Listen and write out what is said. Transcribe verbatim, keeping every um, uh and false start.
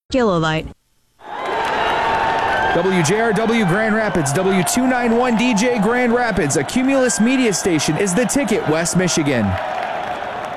Yellow light. W J R W Grand Rapids, W two ninety-one D J Grand Rapids, a Cumulus media station, is the Ticket, West Michigan.